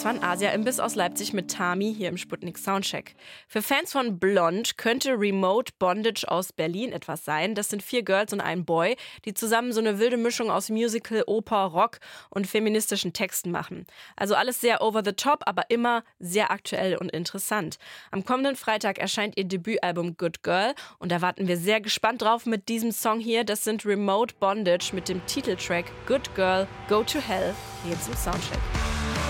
Stefan, Asia-Imbiss aus Leipzig mit Tami hier im Sputnik Soundcheck. Für Fans von Blond könnte Remote Bondage aus Berlin etwas sein. Das sind 4 Girls und ein Boy, die zusammen so eine wilde Mischung aus Musical, Oper, Rock und feministischen Texten machen. Also alles sehr over the top, aber immer sehr aktuell und interessant. Am kommenden Freitag erscheint ihr Debütalbum Good Girl und da warten wir sehr gespannt drauf mit diesem Song hier. Das sind Remote Bondage mit dem Titeltrack Good Girl, Go to Hell hier zum Soundcheck.